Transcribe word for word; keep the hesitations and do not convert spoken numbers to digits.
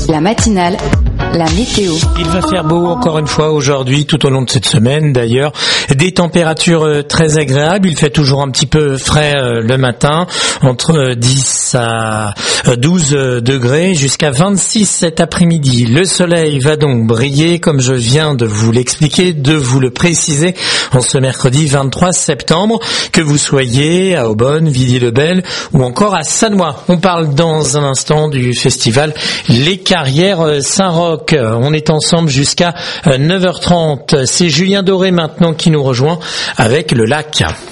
La matinale, la météo. Il va faire beau encore une fois aujourd'hui, tout au long de cette semaine d'ailleurs. Des températures très agréables. Il fait toujours un petit peu frais le matin, entre dix à douze degrés, jusqu'à vingt-six cet après-midi. Le soleil va donc briller, comme je viens de vous l'expliquer, de vous le préciser, en ce mercredi vingt-trois septembre, que vous soyez à Aubonne, Villiers-le-Bel ou encore à Sannois. On parle dans un instant du festival Les Carrières Saint-Roch. On est ensemble jusqu'à neuf heures trente. C'est Julien Doré maintenant qui nous rejoint avec le lac.